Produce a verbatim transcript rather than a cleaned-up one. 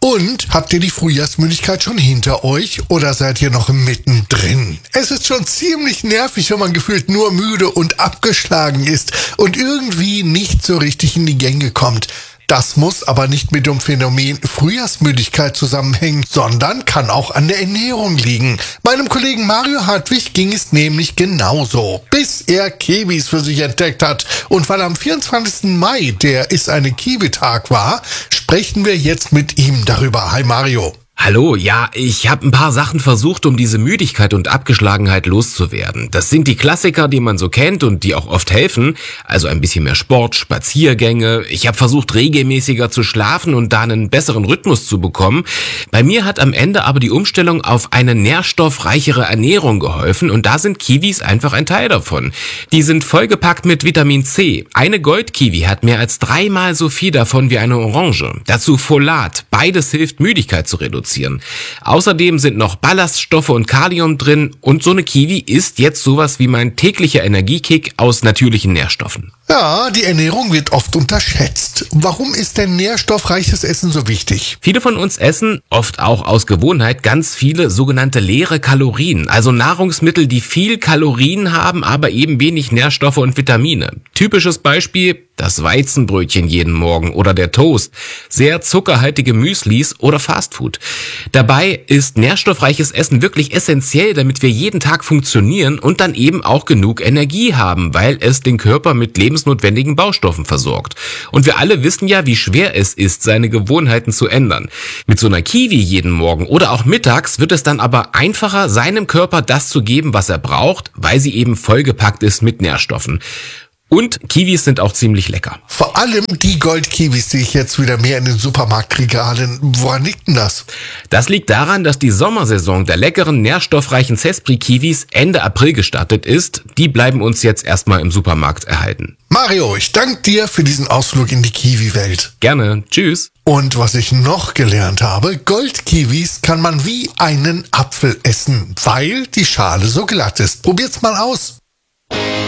Und habt ihr die Frühjahrsmüdigkeit schon hinter euch oder seid ihr noch mittendrin? Es ist schon ziemlich nervig, wenn man gefühlt nur müde und abgeschlagen ist und irgendwie nicht so richtig in die Gänge kommt. Das muss aber nicht mit dem Phänomen Frühjahrsmüdigkeit zusammenhängen, sondern kann auch an der Ernährung liegen. Meinem Kollegen Mario Hartwig ging es nämlich genauso, bis er Kiwis für sich entdeckt hat. Und weil am vierundzwanzigsten Mai der Iss eine Kiwi-Tag war, sprechen wir jetzt mit ihm darüber. Hi Mario. Hallo, ja, ich habe ein paar Sachen versucht, um diese Müdigkeit und Abgeschlagenheit loszuwerden. Das sind die Klassiker, die man so kennt und die auch oft helfen. Also ein bisschen mehr Sport, Spaziergänge. Ich habe versucht, regelmäßiger zu schlafen und da einen besseren Rhythmus zu bekommen. Bei mir hat am Ende aber die Umstellung auf eine nährstoffreichere Ernährung geholfen und da sind Kiwis einfach ein Teil davon. Die sind vollgepackt mit Vitamin C. Eine Goldkiwi hat mehr als dreimal so viel davon wie eine Orange. Dazu Folat. Beides hilft, Müdigkeit zu reduzieren. Außerdem sind noch Ballaststoffe und Kalium drin und so eine Kiwi ist jetzt sowas wie mein täglicher Energiekick aus natürlichen Nährstoffen. Ja, die Ernährung wird oft unterschätzt. Warum ist denn nährstoffreiches Essen so wichtig? Viele von uns essen, oft auch aus Gewohnheit, ganz viele sogenannte leere Kalorien. Also Nahrungsmittel, die viel Kalorien haben, aber eben wenig Nährstoffe und Vitamine. Typisches Beispiel: das Weizenbrötchen jeden Morgen oder der Toast, sehr zuckerhaltige Müslis oder Fastfood. Dabei ist nährstoffreiches Essen wirklich essentiell, damit wir jeden Tag funktionieren und dann eben auch genug Energie haben, weil es den Körper mit lebensnotwendigen Baustoffen versorgt. Und wir alle wissen ja, wie schwer es ist, seine Gewohnheiten zu ändern. Mit so einer Kiwi jeden Morgen oder auch mittags wird es dann aber einfacher, seinem Körper das zu geben, was er braucht, weil sie eben vollgepackt ist mit Nährstoffen. Und Kiwis sind auch ziemlich lecker. Vor allem die Goldkiwis sehe ich jetzt wieder mehr in den Supermarktregalen. Woran liegt denn das? Das liegt daran, dass die Sommersaison der leckeren, nährstoffreichen Zespri-Kiwis Ende April gestartet ist. Die bleiben uns jetzt erstmal im Supermarkt erhalten. Mario, ich danke dir für diesen Ausflug in die Kiwi-Welt. Gerne. Tschüss. Und was ich noch gelernt habe, Goldkiwis kann man wie einen Apfel essen, weil die Schale so glatt ist. Probiert's mal aus.